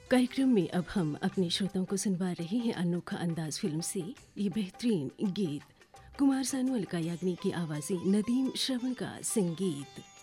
कार्यक्रम में अब हम अपने श्रोताओं को सुनवा रहे हैं अनोखा अंदाज फिल्म से ये बेहतरीन गीत। कुमार सानू, अलका याग्निक की आवाज़ें, नदीम श्रवण का संगीत।